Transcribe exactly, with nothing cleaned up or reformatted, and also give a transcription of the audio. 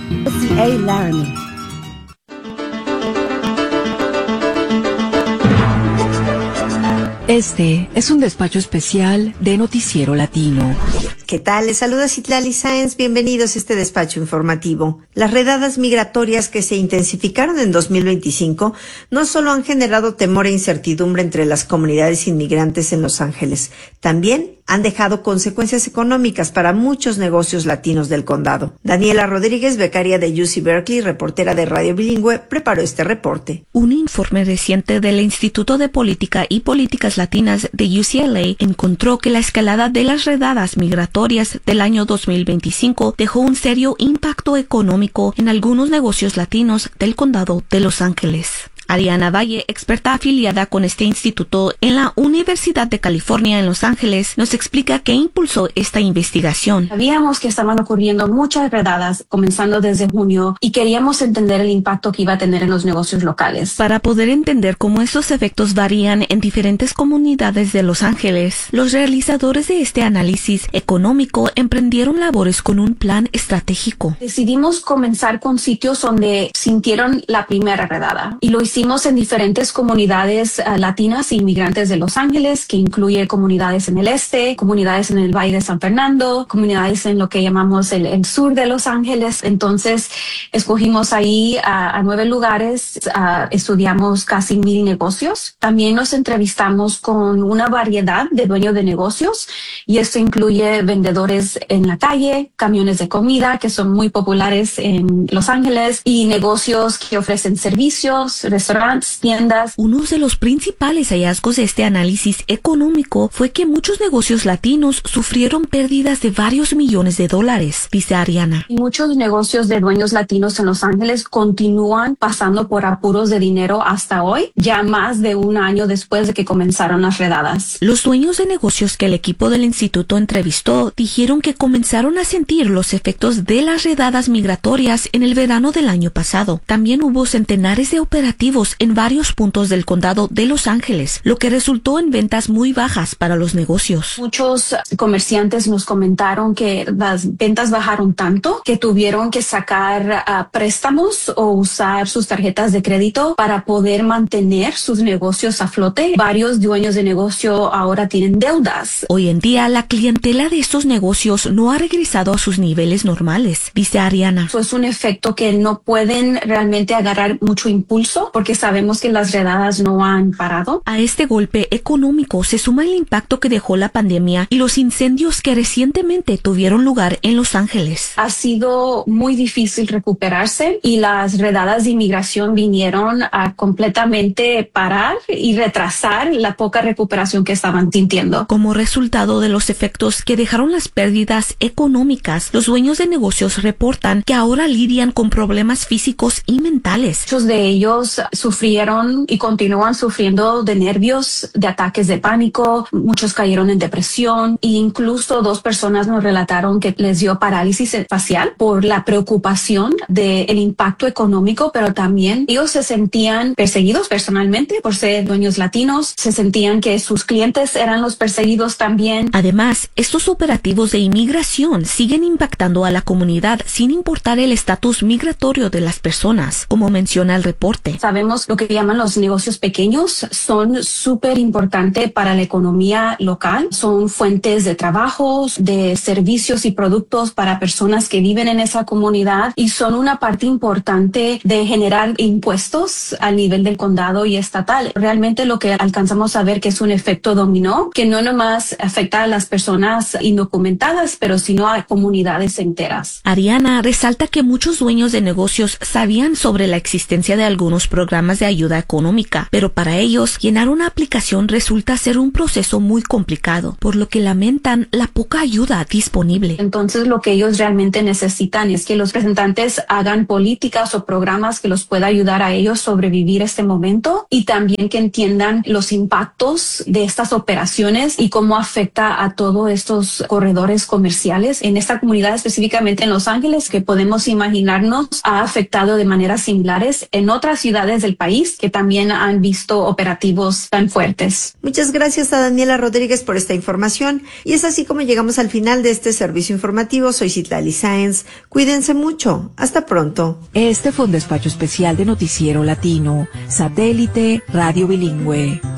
C A Laramie. Este es un despacho especial de Noticiero Latino. ¿Qué tal? Les saluda Citlali Sáenz. Bienvenidos a este despacho informativo. Las redadas migratorias que se intensificaron en dos mil veinticinco no solo han generado temor e incertidumbre entre las comunidades inmigrantes en Los Ángeles, también han dejado consecuencias económicas para muchos negocios latinos del condado. Daniela Rodríguez, becaria de U C Berkeley, reportera de Radio Bilingüe, preparó este reporte. Un informe reciente del Instituto de Política y Políticas Latinas de U C L A encontró que la escalada de las redadas migratorias del año dos mil veinticinco dejó un serio impacto económico en algunos negocios latinos del condado de Los Ángeles. Ariana Valle, experta afiliada con este instituto en la Universidad de California en Los Ángeles, nos explica qué impulsó esta investigación. Sabíamos que estaban ocurriendo muchas redadas comenzando desde junio y queríamos entender el impacto que iba a tener en los negocios locales. Para poder entender cómo estos efectos varían en diferentes comunidades de Los Ángeles, los realizadores de este análisis económico emprendieron labores con un plan estratégico. Decidimos comenzar con sitios donde sintieron la primera redada y lo hicimos Hicimos en diferentes comunidades uh, latinas e inmigrantes de Los Ángeles, que incluye comunidades en el este, comunidades en el Valle de San Fernando, comunidades en lo que llamamos el, el sur de Los Ángeles. Entonces, escogimos ahí a, a nueve lugares, uh, estudiamos casi mil negocios. También nos entrevistamos con una variedad de dueños de negocios, y esto incluye vendedores en la calle, camiones de comida, que son muy populares en Los Ángeles, y negocios que ofrecen servicios, restaurantes, tiendas. Uno de los principales hallazgos de este análisis económico fue que muchos negocios latinos sufrieron pérdidas de varios millones de dólares, dice Ariana. Y muchos negocios de dueños latinos en Los Ángeles continúan pasando por apuros de dinero hasta hoy, ya más de un año después de que comenzaron las redadas. Los dueños de negocios que el equipo del instituto entrevistó dijeron que comenzaron a sentir los efectos de las redadas migratorias en el verano del año pasado. También hubo centenares de operativos en varios puntos del condado de Los Ángeles, lo que resultó en ventas muy bajas para los negocios. Muchos comerciantes nos comentaron que las ventas bajaron tanto que tuvieron que sacar uh, préstamos o usar sus tarjetas de crédito para poder mantener sus negocios a flote. Varios dueños de negocio ahora tienen deudas. Hoy en día, la clientela de estos negocios no ha regresado a sus niveles normales, dice Ariana. Eso es un efecto que no pueden realmente agarrar mucho impulso, porque sabemos que las redadas no han parado. A este golpe económico se suma el impacto que dejó la pandemia y los incendios que recientemente tuvieron lugar en Los Ángeles. Ha sido muy difícil recuperarse, y las redadas de inmigración vinieron a completamente parar y retrasar la poca recuperación que estaban sintiendo. Como resultado de los efectos que dejaron las pérdidas económicas, los dueños de negocios reportan que ahora lidian con problemas físicos y mentales. Muchos de ellos sufrieron y continúan sufriendo de nervios, de ataques de pánico. Muchos cayeron en depresión, e incluso dos personas nos relataron que les dio parálisis facial por la preocupación del impacto económico, pero también ellos se sentían perseguidos personalmente por ser dueños latinos, se sentían que sus clientes eran los perseguidos también. Además, estos operativos de inmigración siguen impactando a la comunidad sin importar el estatus migratorio de las personas, como menciona el reporte. Sabemos lo que llaman los negocios pequeños, son súper importantes para la economía local, son fuentes de trabajos, de servicios y productos para personas que viven en esa comunidad, y son una parte importante de generar impuestos a nivel del condado y estatal. Realmente lo que alcanzamos a ver que es un efecto dominó, que no nomás afecta a las personas indocumentadas, pero sino a comunidades enteras. Ariana resalta que muchos dueños de negocios sabían sobre la existencia de algunos programas de ayuda económica, pero para ellos llenar una aplicación resulta ser un proceso muy complicado, por lo que lamentan la poca ayuda disponible. Entonces lo que ellos realmente necesitan es que los representantes hagan políticas o programas que los pueda ayudar a ellos sobrevivir este momento, y también que entiendan los impactos de estas operaciones y cómo afecta a todos estos corredores comerciales en esta comunidad, específicamente en Los Ángeles, que podemos imaginarnos ha afectado de maneras similares en otras ciudades comunidades del país que también han visto operativos tan fuertes. Muchas gracias a Daniela Rodríguez por esta información. Y es así como llegamos al final de este servicio informativo. Soy Citlali Sáenz. Cuídense mucho. Hasta pronto. Este fue un despacho especial de Noticiero Latino, Satélite Radio Bilingüe.